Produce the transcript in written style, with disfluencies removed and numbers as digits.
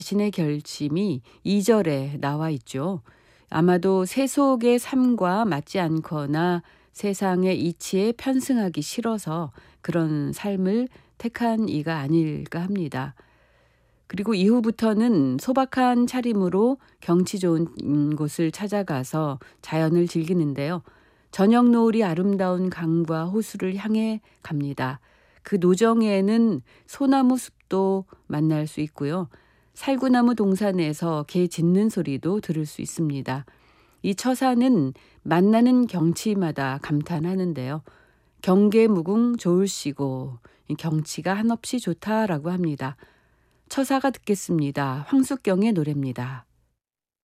자신의 결심이 2절에 나와 있죠. 아마도 세속의 삶과 맞지 않거나 세상의 이치에 편승하기 싫어서 그런 삶을 택한 이가 아닐까 합니다. 그리고 이후부터는 소박한 차림으로 경치 좋은 곳을 찾아가서 자연을 즐기는데요. 저녁 노을이 아름다운 강과 호수를 향해 갑니다. 그 노정에는 소나무 숲도 만날 수 있고요. 살구나무 동산에서 개 짖는 소리도 들을 수 있습니다. 이 처사는 만나는 경치마다 감탄하는데요. 경계무궁 좋을시고 이 경치가 한없이 좋다라고 합니다. 처사가 듣겠습니다. 황숙경의 노래입니다.